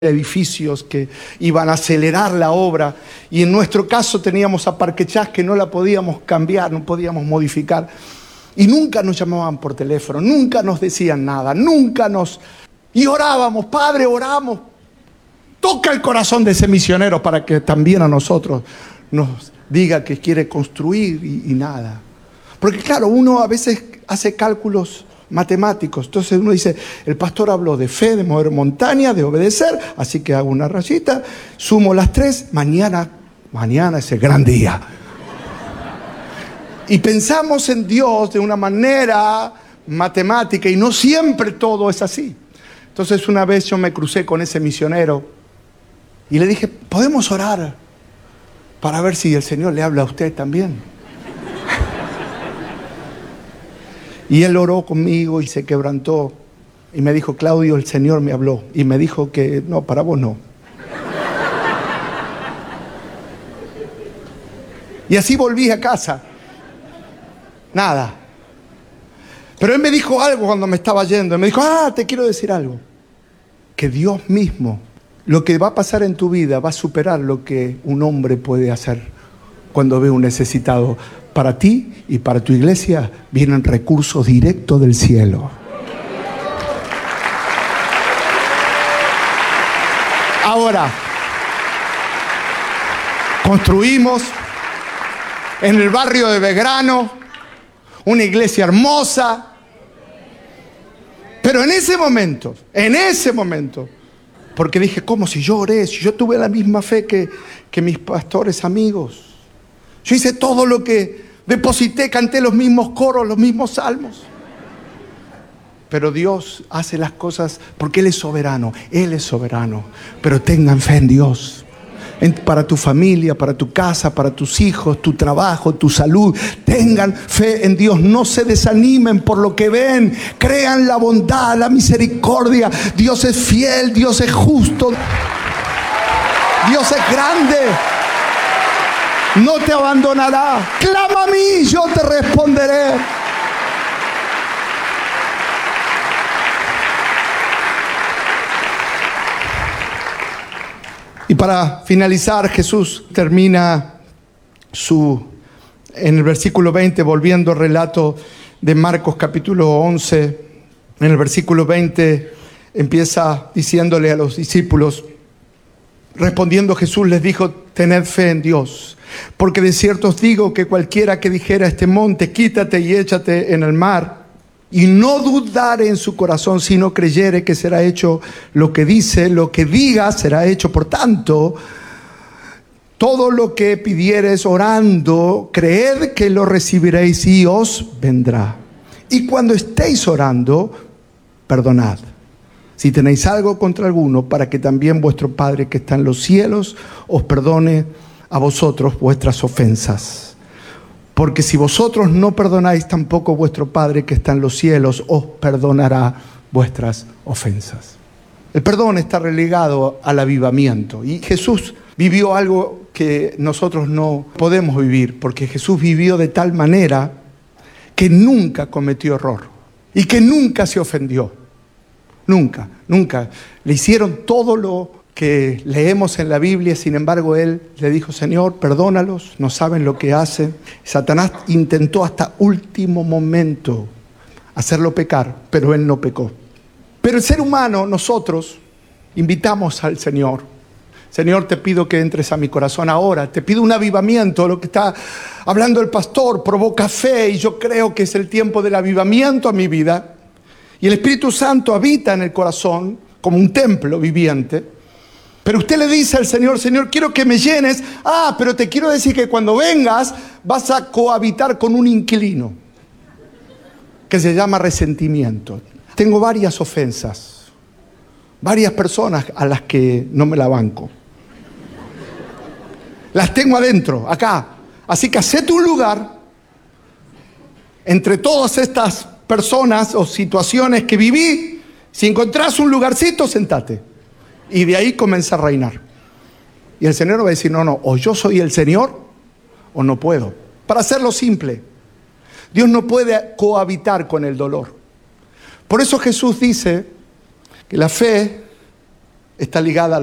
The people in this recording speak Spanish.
edificios que iban a acelerar la obra, y en nuestro caso teníamos a Parquechás que no la podíamos cambiar, no podíamos modificar, y nunca nos llamaban por teléfono, nunca nos decían nada, y orábamos, Padre, oramos, toca el corazón de ese misionero para que también a nosotros nos diga que quiere construir y nada. Porque claro, uno a veces hace cálculos matemáticos. Entonces uno dice, el pastor habló de fe, de mover montaña, de obedecer, así que hago una rayita, sumo las tres, mañana es el gran día. Y pensamos en Dios de una manera matemática y no siempre todo es así. Entonces una vez yo me crucé con ese misionero y le dije, ¿podemos orar para ver si el Señor le habla a usted también? Y él oró conmigo y se quebrantó. Y me dijo, Claudio, el Señor me habló. Y me dijo que no, para vos no. Y así volví a casa. Nada. Pero él me dijo algo cuando me estaba yendo. Me dijo, te quiero decir algo. Que Dios mismo, lo que va a pasar en tu vida va a superar lo que un hombre puede hacer cuando ve un necesitado. Para ti y para tu iglesia vienen recursos directos del cielo. Ahora, construimos en el barrio de Belgrano una iglesia hermosa. Pero en ese momento, porque dije, ¿cómo si yo oré? Si yo tuve la misma fe que mis pastores amigos. Yo hice todo lo que deposité, canté los mismos coros, los mismos salmos. Pero Dios hace las cosas porque Él es soberano. Pero tengan fe en Dios. Para tu familia, para tu casa, para tus hijos, tu trabajo, tu salud. Tengan fe en Dios. No se desanimen por lo que ven. Crean la bondad, la misericordia. Dios es fiel, Dios es justo. Dios es grande. No te abandonará. Clama a mí, yo te responderé. Y para finalizar, Jesús termina en el versículo 20, volviendo al relato de Marcos capítulo 11. En el versículo 20 empieza diciéndole a los discípulos, respondiendo Jesús les dijo, tened fe en Dios. Porque de cierto os digo que cualquiera que dijera a este monte, quítate y échate en el mar, y no dudare en su corazón, sino creyere que será hecho lo que dice, lo que diga será hecho. Por tanto, todo lo que pidiereis orando, creed que lo recibiréis y os vendrá. Y cuando estéis orando, perdonad, si tenéis algo contra alguno, para que también vuestro Padre que está en los cielos os perdone a vosotros vuestras ofensas. Porque si vosotros no perdonáis, tampoco vuestro Padre que está en los cielos os perdonará vuestras ofensas. El perdón está relegado al avivamiento. Y Jesús vivió algo que nosotros no podemos vivir, porque Jesús vivió de tal manera que nunca cometió error y que nunca se ofendió. Nunca. Le hicieron todo lo que leemos en la Biblia, sin embargo Él le dijo, Señor, perdónalos, no saben lo que hacen. Satanás intentó hasta último momento hacerlo pecar, pero Él no pecó. Pero el ser humano, nosotros, invitamos al Señor. Señor, te pido que entres a mi corazón ahora, te pido un avivamiento. Lo que está hablando el pastor provoca fe y yo creo que es el tiempo del avivamiento a mi vida. Y el Espíritu Santo habita en el corazón como un templo viviente. Pero usted le dice al Señor, Señor, quiero que me llenes. Pero te quiero decir que cuando vengas vas a cohabitar con un inquilino que se llama resentimiento. Tengo varias ofensas, varias personas a las que no me la banco. Las tengo adentro, acá. Así que hacete un lugar entre todas estas personas o situaciones que viví. Si encontrás un lugarcito, sentate. Y de ahí comienza a reinar. Y el Señor va a decir, no, o yo soy el Señor o no puedo. Para hacerlo simple, Dios no puede cohabitar con el dolor. Por eso Jesús dice que la fe está ligada